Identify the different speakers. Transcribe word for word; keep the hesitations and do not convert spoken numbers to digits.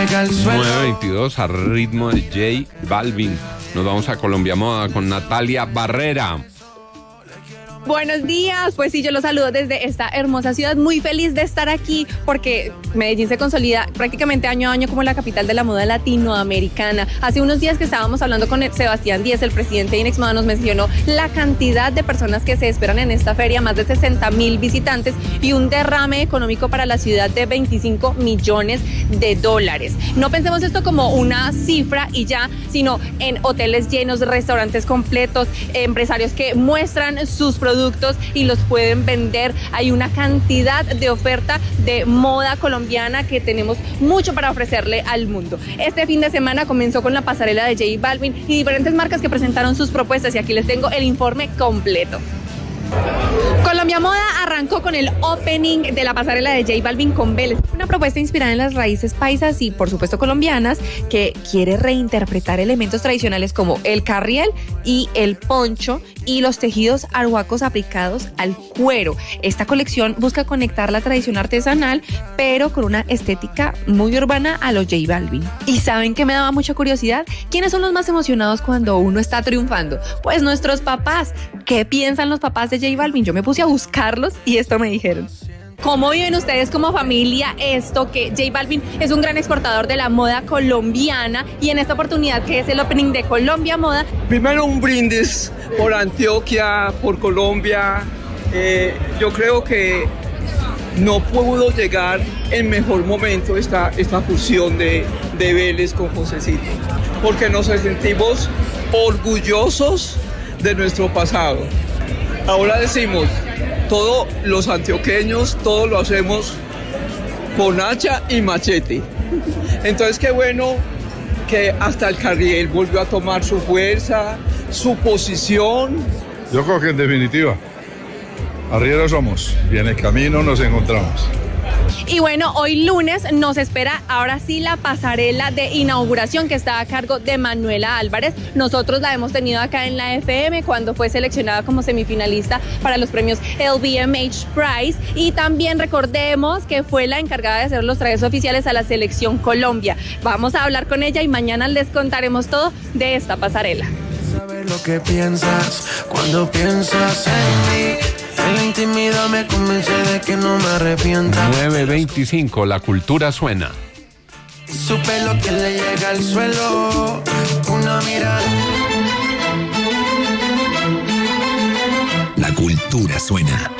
Speaker 1: llega al suelo.
Speaker 2: nueve veintidós a ritmo de J Balvin. Nos vamos a Colombia Moda con Natalia Barrera.
Speaker 3: Buenos días, pues sí, yo los saludo desde esta hermosa ciudad, muy feliz de estar aquí porque Medellín se consolida prácticamente año a año como la capital de la moda latinoamericana. Hace unos días que estábamos hablando con Sebastián Díez, el presidente de Inex Moda, nos mencionó la cantidad de personas que se esperan en esta feria, más de sesenta mil visitantes y un derrame económico para la ciudad de veinticinco millones de dólares. No pensemos esto como una cifra y ya, sino en hoteles llenos, restaurantes completos, empresarios que muestran sus productos y los pueden vender. Hay una cantidad de oferta de moda colombiana que tenemos mucho para ofrecerle al mundo. Este fin de semana comenzó con la pasarela de J Balvin y diferentes marcas que presentaron sus propuestas y aquí les tengo el informe completo. Colombia Moda arrancó con el opening de la pasarela de J Balvin con Vélez, una propuesta inspirada en las raíces paisas y por supuesto colombianas que quiere reinterpretar elementos tradicionales como el carriel y el poncho y los tejidos arhuacos aplicados al cuero. Esta colección busca conectar la tradición artesanal pero con una estética muy urbana a los J Balvin. ¿Y saben qué me daba mucha curiosidad? ¿Quiénes son los más emocionados cuando uno está triunfando? Pues nuestros papás. ¿Qué piensan los papás de J Balvin? Yo me puse a buscarlos y esto me dijeron. ¿Cómo viven ustedes como familia esto que J Balvin es un gran exportador de la moda colombiana y en esta oportunidad que es el opening de Colombia Moda?
Speaker 4: Primero un brindis por Antioquia, por Colombia. Eh, yo creo que no pudo llegar en mejor momento esta, esta fusión de, de Vélez con Josecito, porque nos sentimos orgullosos de nuestro pasado. Ahora decimos, todos los antioqueños, todos lo hacemos con hacha y machete. Entonces qué bueno que hasta el carriel volvió a tomar su fuerza, su posición.
Speaker 5: Yo creo que en definitiva, arrieros somos y en el camino nos encontramos.
Speaker 3: Y bueno, hoy lunes nos espera ahora sí la pasarela de inauguración que está a cargo de Manuela Álvarez. Nosotros la hemos tenido acá en la F M cuando fue seleccionada como semifinalista para los premios L V M H Prize y también recordemos que fue la encargada de hacer los trajes oficiales a la selección Colombia. Vamos a hablar con ella y mañana les contaremos todo de esta pasarela.
Speaker 1: Saber lo que piensas cuando piensas en mí. En la intimidad me convence de que no me arrepienta.
Speaker 2: nueve veinticinco, la cultura suena.
Speaker 1: Su pelo que le llega al suelo. Una mirada.
Speaker 6: La cultura suena.